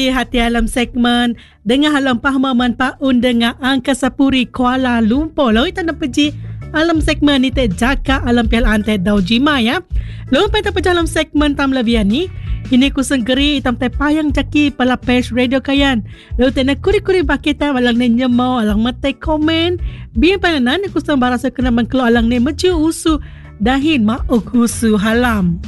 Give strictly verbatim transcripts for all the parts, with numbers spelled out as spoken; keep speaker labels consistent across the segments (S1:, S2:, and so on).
S1: Hati alam segmen dengan halam pahaman paun dengan Angkasa Puri Kuala Lumpur. Lalu kita nak pergi alam segmen ni te jaka alam pialaan te dau jima ya. Lalu kita pergi alam segmen tam lavian ni. Ini ku senggeri itam te payang jaki pala page radio kayan. Lalu te nak kuri-kuri bakita alang ne nyemau alang mate komen. Biar pananan ku sembara sekena mengkelo alang ne meju usu dahin mauk usu halam.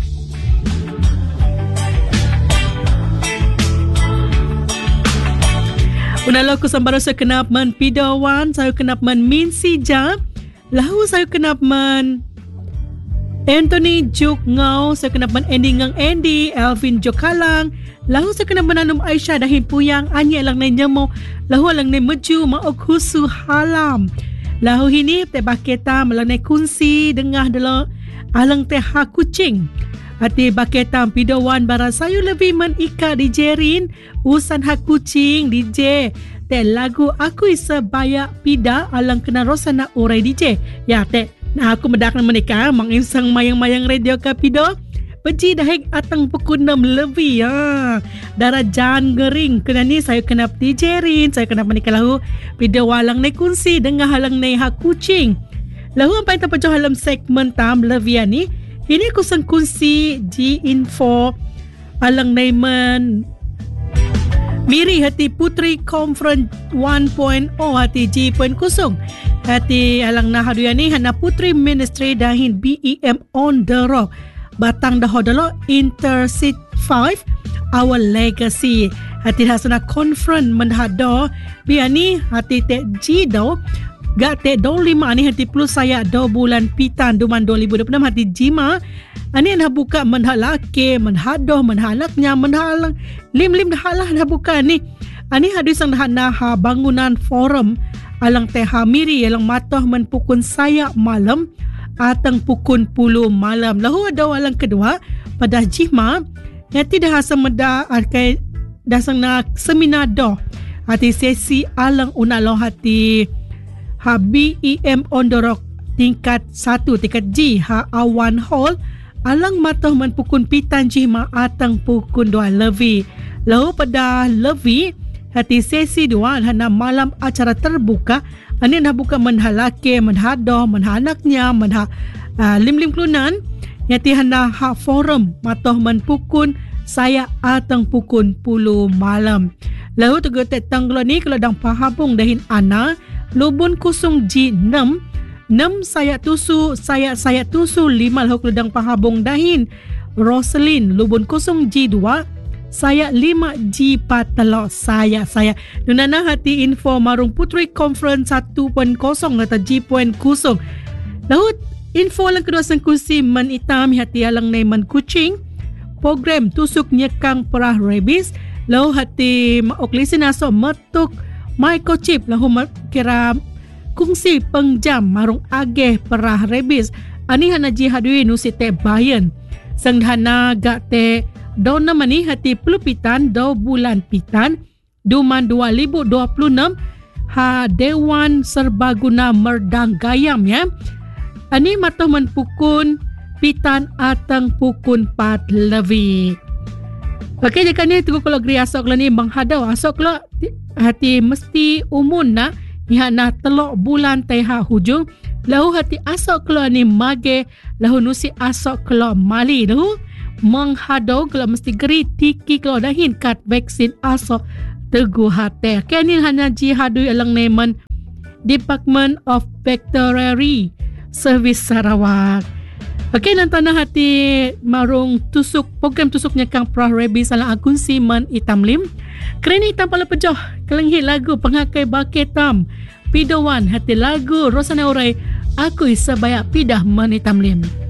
S1: Unalo ku sambaro saya kenap man pidawan, saya kenap man min sija, lahu saya kenap man Anthony Juk Ngau, saya kenap man Andy Ngang Andy, Alvin Jokalang, lahu saya kenap man Anum Aisyah dahin puyang, anyi alang na nyamo, lahu alang na meju maok husu halam. Lahu hini te baketa malang na kunsi dengah dalam alang teh ha kucing. Hati baketam pidawan bara sayu lebih man ika di jerin usan hak kucing D J te lagu aku isa bayak pida alang kena rosana urai D J ya te nah aku medak menikah mang insang mayang-mayang radio ka pido peji dahek atang pukul enam lebih ya darah jan gering kena ni saya kena di jerin saya kena menikah lahu pido walang ne kunsi dengan halang ne hak kucing lahu apa itu pejoh halam segmen tam levian ni. Ini kusang kunsi di info alang naiman miri hati Putri Conference one point oh hati G point kusung hati alang na haduya ni hana Putri Ministry dahin B E M on the rock batang dahodalo Intercity five our legacy hati hasana conference menhado biani hati te G do gak te dua puluh lima ni hati plus saya dua bulan pitan duman dua ribu dua puluh enam hati jima ani nak buka menha laki menha doh menha anaknya menha alang lim lim dah lah dah buka ni ani hadis sang dah nah bangunan forum alang teh miri alang matoh men pukun saya malam atang pukun puluh malam lahu ada alang kedua pada jima hati dah semeda arkai dah sang nak seminar doh hati sesi alang unalo hati ha B E M on the rock tingkat satu tingkat G ha awan hall alang matoh man pukun pitan jima atang pukun dua levi lalu pada levi hati sesi dua hana malam acara terbuka ani nak buka menhalake menhadoh menhanaknya menha uh, lim-lim klunan hati hana ha forum matoh man pukun saya atang pukun puluh malam lalu tegetek tanggal ni kalau dang pahabung dahin ana lubun kusung G enam enam saya tusu saya saya tusu lima lahu kedang pahabong dahin Roselyn lubun kusung G dua saya lima G patelo saya saya dunana hati info marung Putri Conference satu titik kosong atau G point kusung lahu info lang kedua sengkusi man itam hati alang naiman kucing program tusuk nyekang perah rabies lahu hati maok lisinaso metuk microchip lahu kira kungsi pengjam marung ageh perah rabies ani hana ji hadui nusi te bayan sang hana gak te dona mani hati pelupitan do bulan pitan duman dua ribu dua puluh enam ha Dewan Serbaguna Merdang Gayam ya ani matoh man pukun pitan atang pukun pat levi. Okey jika ni tunggu kalau geri asok lah ni menghadau asok lah hati mesti umun na iha na telok bulan teha hujung lahu hati asok keluar ni mage lahu nusi asok keluar mali lahu menghadau kalau mesti geri tiki keluar dahin kat vaksin asok teguh hati kini hanya jihadu alang nemen Department of Veterinary Service Sarawak. Okey nan tanah hati marung tusuk program tusuk nyekang perah rabies ala akun siman itam lim kerana itam pala pejoh kelenghi lagu pengakai baketam pidawan hati lagu Rosana Urai aku isa bayak pidah man itam lim.